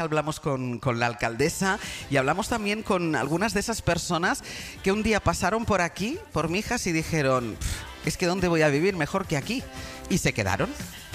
Hablamos con la alcaldesa y hablamos también con algunas de esas personas que un día pasaron por aquí, por Mijas, y dijeron, es que ¿dónde voy a vivir mejor que aquí? Y se quedaron.